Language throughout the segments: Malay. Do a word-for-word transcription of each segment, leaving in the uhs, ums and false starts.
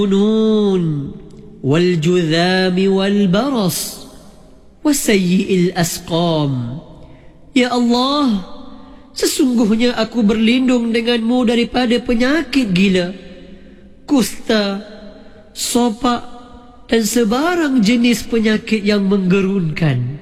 الجنون والجذام والبرص وسيء الأسقام. Ya Allah, sesungguhnya aku berlindung denganmu daripada penyakit gila, kusta, sopak dan sebarang jenis penyakit yang menggerunkan.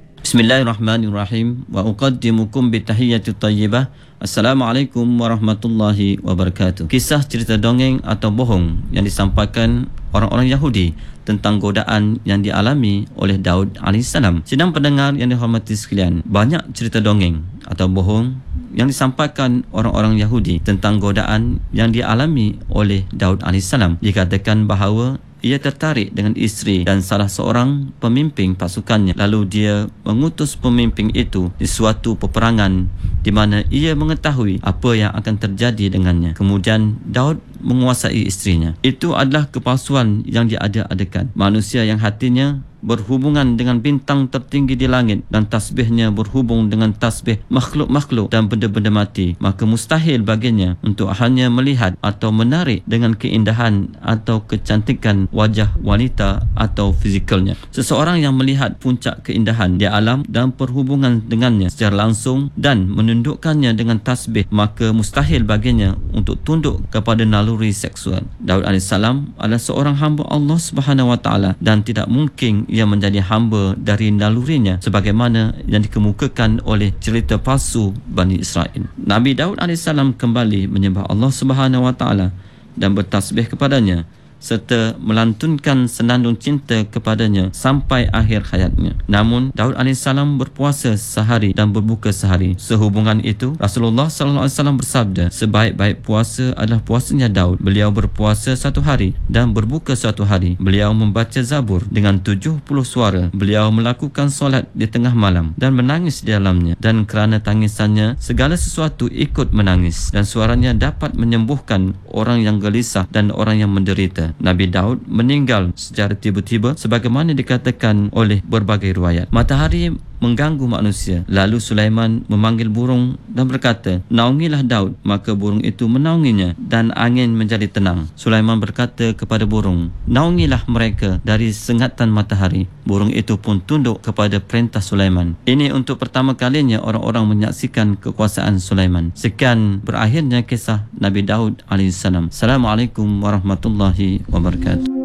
Bismillahirrahmanirrahim. Wa uqaddimukum bitahiyyati thayyibah. Assalamualaikum warahmatullahi wabarakatuh. Kisah cerita dongeng atau bohong yang disampaikan orang-orang Yahudi tentang godaan yang dialami oleh Daud alaihissalam. Sidang pendengar yang dihormati sekalian, banyak cerita dongeng atau bohong yang disampaikan orang-orang Yahudi tentang godaan yang dialami oleh Daud alaihissalam. Dikatakan bahawa ia tertarik dengan isteri dan salah seorang pemimpin pasukannya. Lalu dia mengutus pemimpin itu di suatu peperangan di mana ia mengetahui apa yang akan terjadi dengannya. Kemudian Daud menguasai isterinya. Itu adalah kepalsuan yang diada-adakan. Manusia yang hatinya berhubungan dengan bintang tertinggi di langit dan tasbihnya berhubung dengan tasbih makhluk-makhluk dan benda-benda mati, maka mustahil baginya untuk hanya melihat atau menarik dengan keindahan atau kecantikan wajah wanita atau fizikalnya. Seseorang yang melihat puncak keindahan di alam dan perhubungan dengannya secara langsung dan menundukkannya dengan tasbih, maka mustahil baginya untuk tunduk kepada naluri seksual. Daud alaihissalam adalah seorang hamba Allah Subhanahu wa taala dan tidak mungkin ia menjadi hamba dari nalurinya sebagaimana yang dikemukakan oleh cerita palsu Bani Israel. Nabi Daud alaihissalam kembali menyembah Allah Subhanahu wa taala dan bertasbih kepadanya serta melantunkan senandung cinta kepadanya sampai akhir hayatnya. Namun Daud alaihissalam berpuasa sehari dan berbuka sehari. Sehubungan itu Rasulullah sallallahu alaihi wasallam bersabda, sebaik-baik puasa adalah puasanya Daud. Beliau berpuasa satu hari dan berbuka satu hari. Beliau membaca Zabur dengan tujuh puluh suara. Beliau melakukan solat di tengah malam dan menangis di dalamnya, dan kerana tangisannya segala sesuatu ikut menangis, dan suaranya dapat menyembuhkan orang yang gelisah dan orang yang menderita. Nabi Daud meninggal secara tiba-tiba sebagaimana dikatakan oleh berbagai riwayat. Matahari mengganggu manusia. Lalu Sulaiman memanggil burung dan berkata, naungilah Daud. Maka burung itu menaunginya dan angin menjadi tenang. Sulaiman berkata kepada burung, naungilah mereka dari sengatan matahari. Burung itu pun tunduk kepada perintah Sulaiman. Ini untuk pertama kalinya orang-orang menyaksikan kekuasaan Sulaiman. Sekian berakhirnya kisah Nabi Daud alaihissalam. Assalamualaikum warahmatullahi wabarakatuh.